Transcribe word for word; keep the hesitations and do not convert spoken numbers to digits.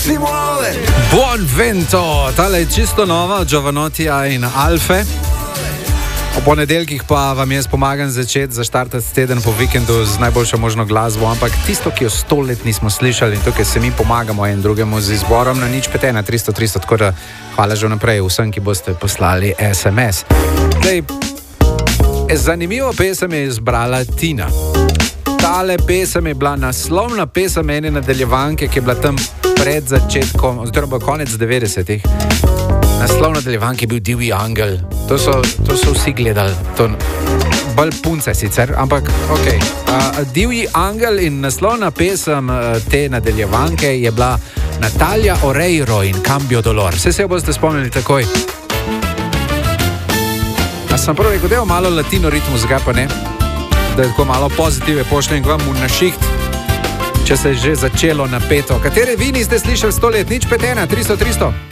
si muove. Buon vento, tale je čisto nova od Giovanottija in Alfe. O ponedeljkih pa vam jaz pomagam začeti zaštartati teden po vikendu z najboljšo možno glasbo, ampak tisto, ki jo sto let nismo slišali, in tukaj se mi pomagamo en drugemu z izborom na nič pet ena tristo tristo, tako da hvala že vnaprej vsem, ki boste poslali es em es. Zdaj, zanimivo pesem je izbrala Tina. Tale pesem je bila naslovna pesem ene nadaljevanke, ki je bila tam pred začetkom, oziroma konec devetdesetih. Naslov nadaljevanke je bil Divji angel. To so, to so vsi gledali. To, bolj punce sicer, ampak ok. Uh, Divji angel in naslovna pesem uh, te nadaljevanke je bila Natalia Oreiro in Cambio Dolor. Vse se jo boste spomnili takoj. A sem prav rekel, da je malo latino ritmu, zakaj pa ne? Da je tako malo pozitive pošljem k vam v našiht, če se je že začelo napeto. Katere vi niste slišali sto let? Nič pet ena tristo tristo.